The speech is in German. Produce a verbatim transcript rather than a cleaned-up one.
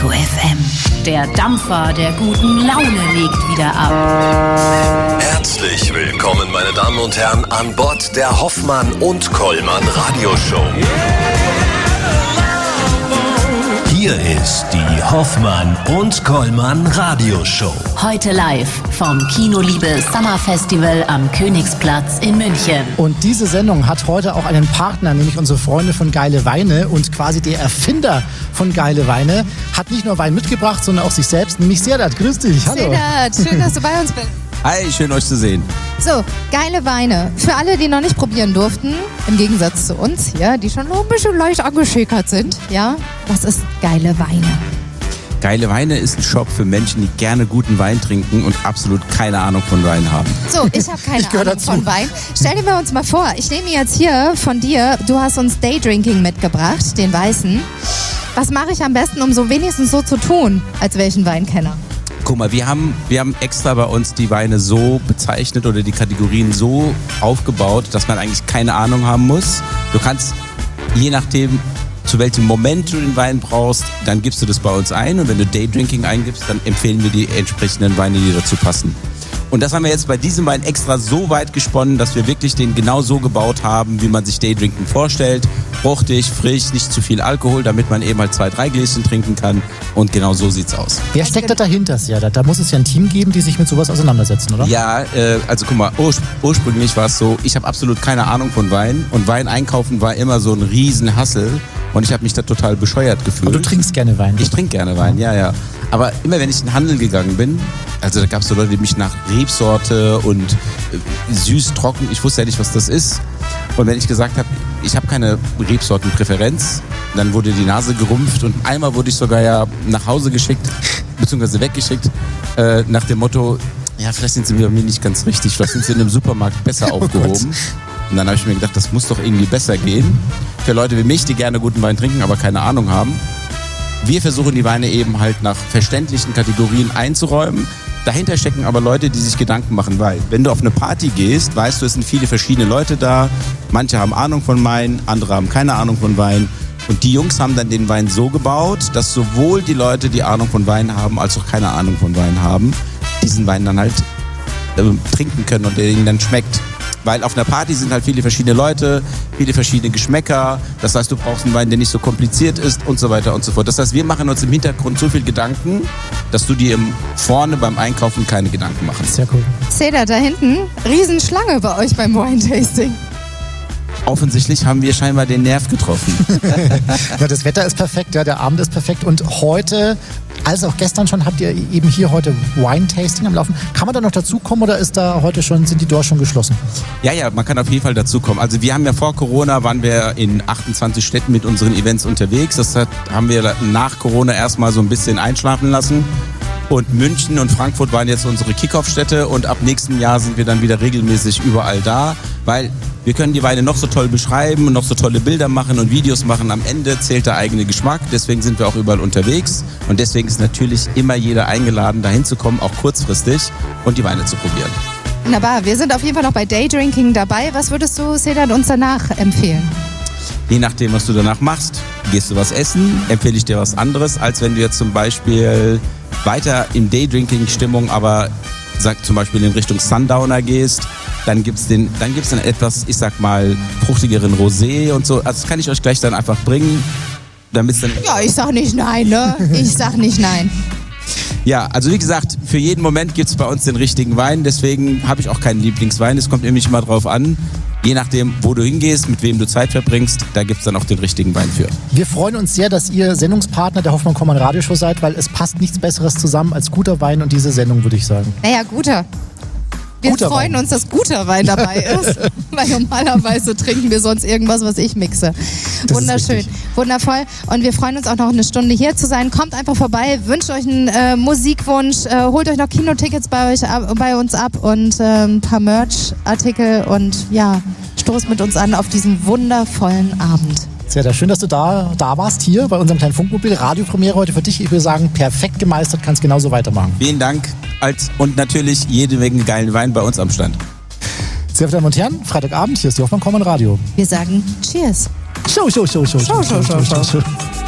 Detektor F M. Der Dampfer der guten Laune legt wieder ab. Herzlich willkommen, meine Damen und Herren, an Bord der Hoffmann und Kollmann Radioshow. Hier ist die Hoffmann und Kollmann Radioshow. Heute live vom Kinoliebe Summer Festival am Königsplatz in München. Und diese Sendung hat heute auch einen Partner, nämlich unsere Freunde von Geile Weine, und quasi der Erfinder von Geile Weine hat nicht nur Wein mitgebracht, sondern auch sich selbst, nämlich Sedat. Grüß dich, hallo. Sedat, schön, dass du bei uns bist. Hi, schön euch zu sehen. So, Geile Weine. Für alle, die noch nicht probieren durften, im Gegensatz zu uns hier, die schon ein bisschen leicht angeschickert sind, ja, was ist Geile Weine? Geile Weine ist ein Shop für Menschen, die gerne guten Wein trinken und absolut keine Ahnung von Wein haben. So, ich habe keine Ich gehör Ahnung dazu. von Wein. Stell dir mal uns mal vor, ich nehme jetzt hier von dir, du hast uns Daydrinking mitgebracht, den weißen. Was mache ich am besten, um so wenigstens so zu tun, als wäre ich ein Weinkenner? Guck mal, wir haben, wir haben extra bei uns die Weine so bezeichnet oder die Kategorien so aufgebaut, dass man eigentlich keine Ahnung haben muss. Du kannst, je nachdem, zu welchem Moment du den Wein brauchst, dann gibst du das bei uns ein. Und wenn du Daydrinking eingibst, dann empfehlen wir die entsprechenden Weine, die dazu passen. Und das haben wir jetzt bei diesem Wein extra so weit gesponnen, dass wir wirklich den genau so gebaut haben, wie man sich Daydrinking vorstellt. Fruchtig, frisch, nicht zu viel Alkohol, damit man eben halt zwei, drei Gläschen trinken kann. Und genau so sieht's aus. Wer steckt da dahinter, Sedat? Da muss es ja ein Team geben, die sich mit sowas auseinandersetzen, oder? Ja, äh, also guck mal, urspr- ursprünglich war es so, ich habe absolut keine Ahnung von Wein. Und Wein einkaufen war immer so ein Riesenhassel. Und ich habe mich da total bescheuert gefühlt. Aber du trinkst gerne Wein. Ich trinke gerne Wein, ja, ja. Aber immer wenn ich in den Handel gegangen bin, also da gab es so Leute, die mich nach Rebsorte und äh, süß, trocken, ich wusste ja nicht, was das ist. Und wenn ich gesagt habe, ich habe keine Rebsortenpräferenz, dann wurde die Nase gerümpft und einmal wurde ich sogar ja nach Hause geschickt, beziehungsweise weggeschickt, äh, nach dem Motto, ja, vielleicht sind sie bei mir nicht ganz richtig, vielleicht sind sie in einem Supermarkt besser aufgehoben. Und dann habe ich mir gedacht, das muss doch irgendwie besser gehen. Für Leute wie mich, die gerne guten Wein trinken, aber keine Ahnung haben. Wir versuchen die Weine eben halt nach verständlichen Kategorien einzuräumen. Dahinter stecken aber Leute, die sich Gedanken machen, weil wenn du auf eine Party gehst, weißt du, es sind viele verschiedene Leute da. Manche haben Ahnung von Wein, andere haben keine Ahnung von Wein. Und die Jungs haben dann den Wein so gebaut, dass sowohl die Leute, die Ahnung von Wein haben, als auch keine Ahnung von Wein haben, diesen Wein dann halt äh, trinken können und der ihnen dann schmeckt. Weil auf einer Party sind halt viele verschiedene Leute, viele verschiedene Geschmäcker. Das heißt, du brauchst einen Wein, der nicht so kompliziert ist und so weiter und so fort. Das heißt, wir machen uns im Hintergrund so viel Gedanken, dass du dir im vorne beim Einkaufen keine Gedanken machen musst. Sehr cool. Sedat, da hinten, Riesenschlange bei euch beim Wine-Tasting. Offensichtlich haben wir scheinbar den Nerv getroffen. Ja, das Wetter ist perfekt, ja, der Abend ist perfekt. Und heute, als auch gestern schon, habt ihr eben hier heute Wine-Tasting am Laufen. Kann man da noch dazukommen oder ist da heute schon, sind die Doors schon geschlossen? Ja, ja, man kann auf jeden Fall dazukommen. Also wir haben ja vor Corona, waren wir in achtundzwanzig Städten mit unseren Events unterwegs. Das hat, haben wir nach Corona erstmal so ein bisschen einschlafen lassen. Und München und Frankfurt waren jetzt unsere Kickoff-Städte und ab nächstem Jahr sind wir dann wieder regelmäßig überall da, weil wir können die Weine noch so toll beschreiben und noch so tolle Bilder machen und Videos machen. Am Ende zählt der eigene Geschmack, deswegen sind wir auch überall unterwegs und deswegen ist natürlich immer jeder eingeladen, dahin zu kommen, auch kurzfristig und die Weine zu probieren. Wunderbar, wir sind auf jeden Fall noch bei Daydrinking dabei. Was würdest du, Sedat, uns danach empfehlen? Je nachdem, was du danach machst, gehst du was essen, empfehle ich dir was anderes, als wenn du jetzt zum Beispiel weiter in Daydrinking-Stimmung, aber sag zum Beispiel in Richtung Sundowner gehst, dann gibt's den, dann gibt's dann etwas, ich sag mal, fruchtigeren Rosé und so. Also das kann ich euch gleich dann einfach bringen, damit's dann. Ja, ich sag nicht nein, ne? Ich sag nicht nein. Ja, also wie gesagt, für jeden Moment gibt's bei uns den richtigen Wein, deswegen habe ich auch keinen Lieblingswein. Es kommt nämlich immer drauf an. Je nachdem, wo du hingehst, mit wem du Zeit verbringst, da gibt's dann auch den richtigen Wein für. Wir freuen uns sehr, dass ihr Sendungspartner der Hoffmann Kollmann Radioshow seid, weil es passt nichts Besseres zusammen als guter Wein und diese Sendung, würde ich sagen. Naja, guter. Wir Guter freuen Wein. uns, dass guter Wein dabei ist, weil normalerweise trinken wir sonst irgendwas, was ich mixe. Das Wunderschön, ist richtig. wundervoll. Und wir freuen uns auch noch eine Stunde hier zu sein. Kommt einfach vorbei, wünscht euch einen äh, Musikwunsch, äh, holt euch noch Kinotickets bei, euch ab, bei uns ab und äh, ein paar Merch-Artikel und ja, stoßt mit uns an auf diesen wundervollen Abend. Sehr, sehr schön, dass du da, da warst, hier bei unserem kleinen Funkmobil. Radiopremiere heute für dich. Ich würde sagen, perfekt gemeistert, kannst genauso weitermachen. Vielen Dank als, und natürlich jede Menge geilen Wein bei uns am Stand. Sehr verehrte Damen und Herren, Freitagabend, hier ist die Hoffmann Kollmann Radio. Wir sagen Cheers. Show, show, show, show, Show, show, show, show. show.